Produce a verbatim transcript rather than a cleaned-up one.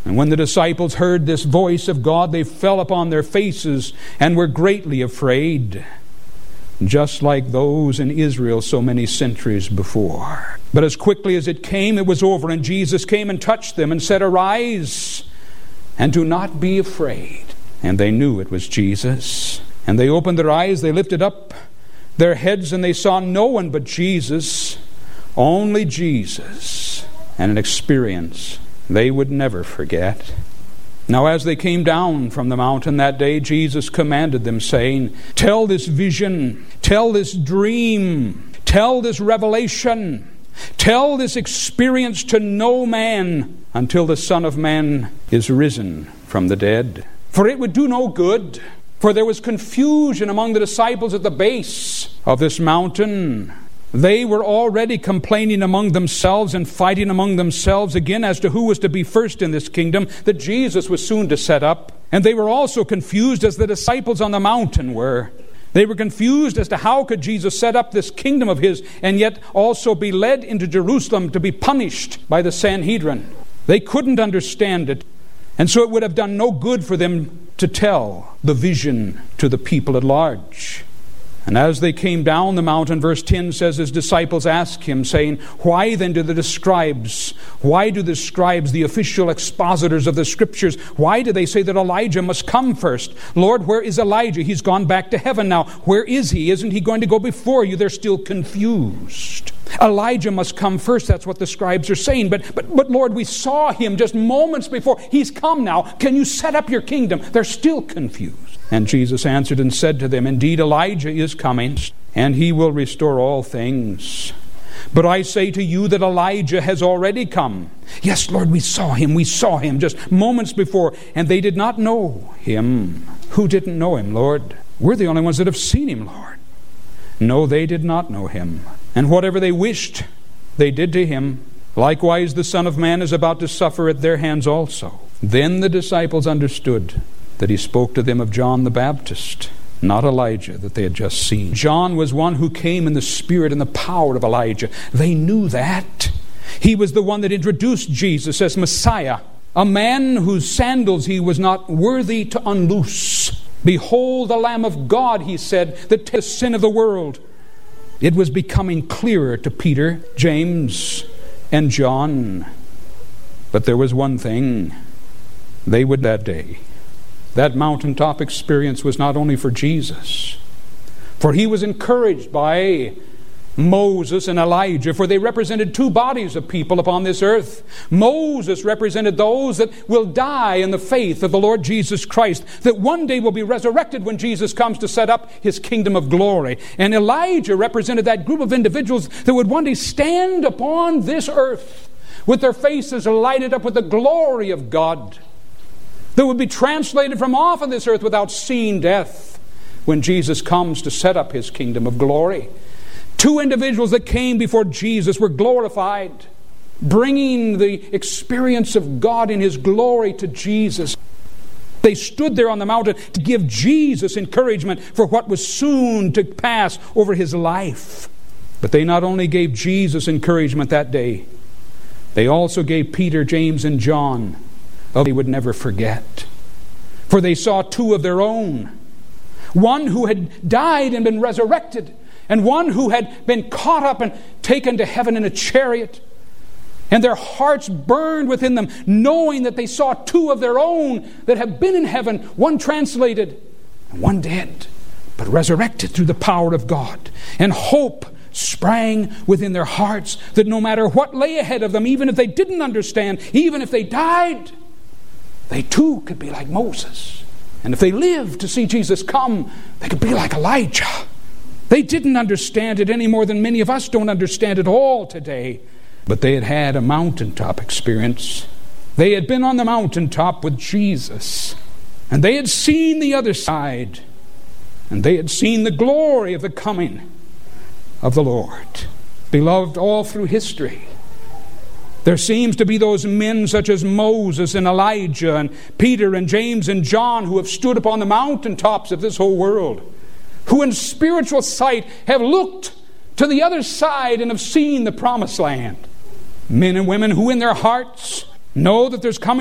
And when the disciples heard this voice of God, they fell upon their faces and were greatly afraid, just like those in Israel so many centuries before. But as quickly as it came, it was over, and Jesus came and touched them and said, "Arise, and do not be afraid." And they knew it was Jesus. And they opened their eyes, they lifted up their heads, and they saw no one but Jesus, only Jesus, and an experience they would never forget. Now as they came down from the mountain that day, Jesus commanded them, saying, "Tell this vision, tell this dream, tell this revelation, tell this experience to no man until the Son of Man is risen from the dead. For it would do no good, for there was confusion among the disciples at the base of this mountain. They were already complaining among themselves and fighting among themselves again as to who was to be first in this kingdom that Jesus was soon to set up. And they were also confused as the disciples on the mountain were. They were confused as to how could Jesus set up this kingdom of his and yet also be led into Jerusalem to be punished by the Sanhedrin. They couldn't understand it. And so it would have done no good for them to tell the vision to the people at large. And as they came down the mountain, verse ten says, his disciples asked him, saying, "Why then do the scribes, why do the scribes, the official expositors of the scriptures, why do they say that Elijah must come first? Lord, where is Elijah? He's gone back to heaven now. Where is he? Isn't he going to go before you?" They're still confused. Elijah must come first. That's what the scribes are saying. But, but, but Lord, we saw him just moments before. He's come now. Can you set up your kingdom? They're still confused. And Jesus answered and said to them, "Indeed, Elijah is coming, and he will restore all things. But I say to you that Elijah has already come. Yes, Lord, we saw him. We saw him just moments before, and they did not know him." Who didn't know him, Lord? We're the only ones that have seen him, Lord. No, they did not know him. And whatever they wished, they did to him. Likewise, the Son of Man is about to suffer at their hands also. Then the disciples understood that he spoke to them of John the Baptist, not Elijah that they had just seen. John was one who came in the spirit and the power of Elijah. They knew that. He was the one that introduced Jesus as Messiah, a man whose sandals he was not worthy to unloose. "Behold the Lamb of God," he said, "that taketh the sin of the world." It was becoming clearer to Peter, James, and John. But there was one thing they would that day. That mountaintop experience was not only for Jesus, for he was encouraged by Moses and Elijah, for they represented two bodies of people upon this earth. Moses represented those that will die in the faith of the Lord Jesus Christ, that one day will be resurrected when Jesus comes to set up his kingdom of glory. And Elijah represented that group of individuals that would one day stand upon this earth with their faces lighted up with the glory of God, that would be translated from off of this earth without seeing death when Jesus comes to set up his kingdom of glory. Two individuals that came before Jesus were glorified, bringing the experience of God in his glory to Jesus. They stood there on the mountain to give Jesus encouragement for what was soon to pass over his life. But they not only gave Jesus encouragement that day, they also gave Peter, James, and John of they would never forget. For they saw two of their own, one who had died and been resurrected, and one who had been caught up and taken to heaven in a chariot. And their hearts burned within them, knowing that they saw two of their own that have been in heaven, one translated and one dead, but resurrected through the power of God. And hope sprang within their hearts that no matter what lay ahead of them, even if they didn't understand, even if they died, they too could be like Moses. And if they lived to see Jesus come, they could be like Elijah. They didn't understand it any more than many of us don't understand it all today. But they had had a mountaintop experience. They had been on the mountaintop with Jesus. And they had seen the other side. And they had seen the glory of the coming of the Lord. Beloved, all through history, there seems to be those men such as Moses and Elijah and Peter and James and John who have stood upon the mountaintops of this whole world, who in spiritual sight have looked to the other side and have seen the promised land. Men and women who in their hearts know that there's coming